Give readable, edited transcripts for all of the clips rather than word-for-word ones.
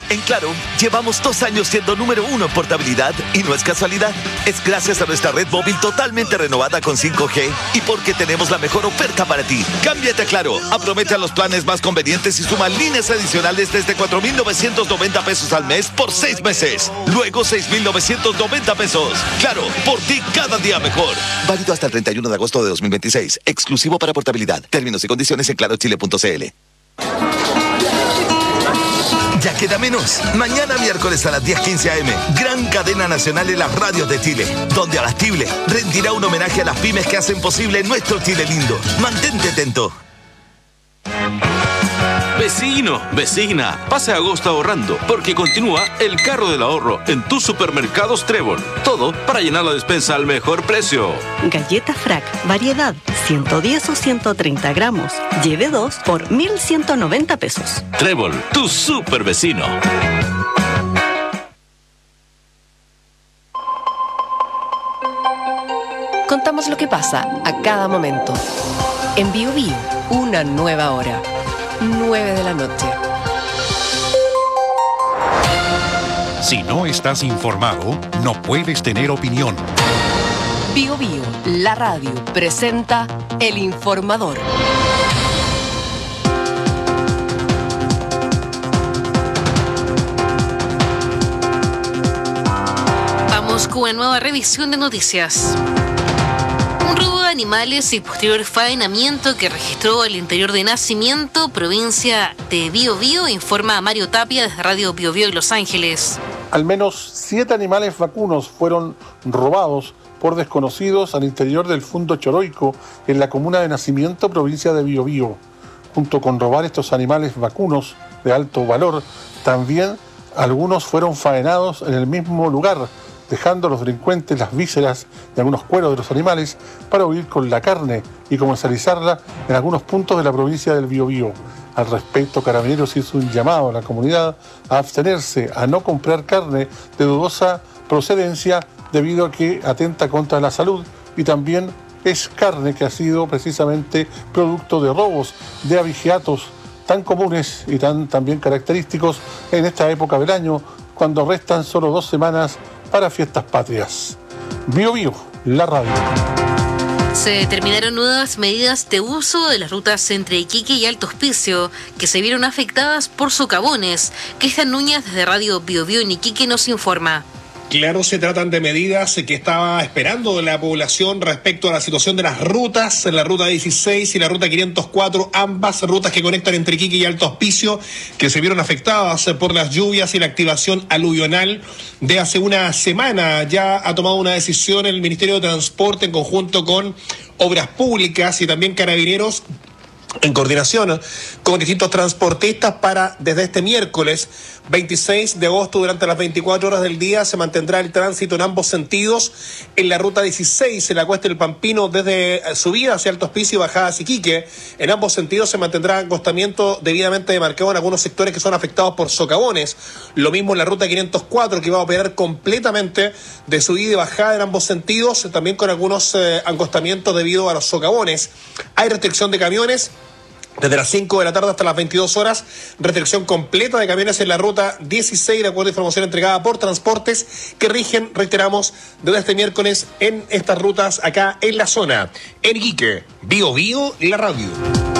En Claro, llevamos 2 años siendo número 1 en portabilidad y no es casualidad. Es gracias a nuestra red móvil totalmente renovada con 5G y porque tenemos la mejor oferta para ti. Cámbiate a Claro, aprovecha los planes más convenientes y suma líneas adicionales desde 4,990 pesos al mes por 6 meses. Luego 6,990 pesos. Claro, por ti cada día mejor. Válido hasta el 31 de agosto de 2026. Exclusivo para portabilidad. Términos y condiciones en clarochile.cl. Ya queda menos. Mañana miércoles a las 10:15 a.m. Gran cadena nacional en las radios de Chile, donde Abastible rendirá un homenaje a las pymes que hacen posible nuestro Chile lindo. Mantente atento. Vecino, vecina, pase agosto ahorrando, porque continúa el carro del ahorro en tus supermercados Trébol. Todo para llenar la despensa al mejor precio. Galleta Frac, variedad, 110 o 130 gramos. Lleve 2 por 1,190 pesos. Trébol, tu super vecino. Contamos lo que pasa a cada momento. En Bio Bio, una nueva hora. 9 de la noche. Si no estás informado, no puedes tener opinión. Bio Bio, la radio, presenta El Informador. Vamos con una nueva revisión de noticias. Un robo de animales y posterior faenamiento que registró el interior de Nacimiento, provincia de Bio Bio, informa Mario Tapia desde Radio Bio Bio en Los Ángeles. Al menos 7 animales vacunos fueron robados por desconocidos al interior del Fundo Choroico, en la comuna de Nacimiento, provincia de Bio Bio. Junto con robar estos animales vacunos de alto valor, también algunos fueron faenados en el mismo lugar, dejando a los delincuentes las vísceras y algunos cueros de los animales para huir con la carne y comercializarla en algunos puntos de la provincia del Biobío. Al respecto, Carabineros hizo un llamado a la comunidad a abstenerse, a no comprar carne de dudosa procedencia debido a que atenta contra la salud y también es carne que ha sido precisamente producto de robos de abigeatos tan comunes y tan también característicos en esta época del año, cuando restan solo 2 semanas para fiestas patrias. Bio Bio, la radio. Se determinaron nuevas medidas de uso de las rutas entre Iquique y Alto Hospicio, que se vieron afectadas por socavones. Cristian Núñez desde Radio Bio Bio en Iquique nos informa. Claro, se tratan de medidas que estaba esperando la población respecto a la situación de las rutas, la ruta 16 y la ruta 504, ambas rutas que conectan entre Iquique y Alto Hospicio, que se vieron afectadas por las lluvias y la activación aluvional de hace una semana. Ya ha tomado una decisión el Ministerio de Transporte en conjunto con Obras Públicas y también Carabineros, en coordinación con distintos transportistas, para desde este miércoles 26 de agosto durante las 24 horas del día se mantendrá el tránsito en ambos sentidos en la ruta 16, en la Cuesta del Pampino, desde subida hacia Alto Hospicio y bajada hacia Iquique. En ambos sentidos se mantendrá acostamiento debidamente demarcado en algunos sectores que son afectados por socavones. Lo mismo en la ruta 504, que va a operar completamente de subida y bajada en ambos sentidos, también con algunos acostamientos debido a los socavones. Hay restricción de camiones desde las 5 de la tarde hasta las 22 horas, restricción completa de camiones en la ruta 16, de acuerdo a información entregada por Transportes, que rigen, reiteramos, desde este miércoles en estas rutas acá en la zona. En Iquique, Bio Bio, la radio.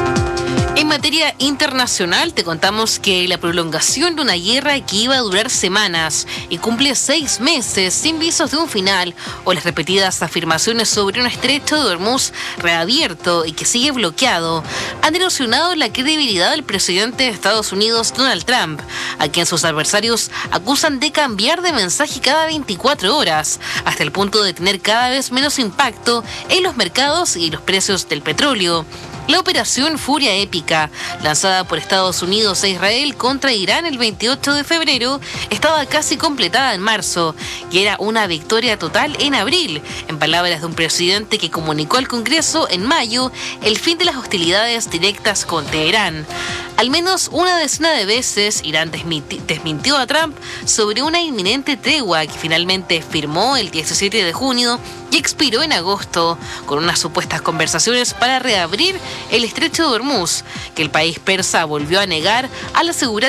En materia internacional, te contamos que la prolongación de una guerra que iba a durar semanas y cumple 6 meses sin visos de un final, o las repetidas afirmaciones sobre un estrecho de Hormuz reabierto y que sigue bloqueado, han erosionado la credibilidad del presidente de Estados Unidos, Donald Trump, a quien sus adversarios acusan de cambiar de mensaje cada 24 horas, hasta el punto de tener cada vez menos impacto en los mercados y los precios del petróleo. La operación Furia Épica, lanzada por Estados Unidos e Israel contra Irán el 28 de febrero, estaba casi completada en marzo y era una victoria total en abril, en palabras de un presidente que comunicó al Congreso en mayo el fin de las hostilidades directas con Teherán. Al menos una decena de veces Irán desmintió a Trump sobre una inminente tregua que finalmente firmó el 17 de junio y expiró en agosto, con unas supuestas conversaciones para reabrir el estrecho de Hormuz, que el país persa volvió a negar al asegurar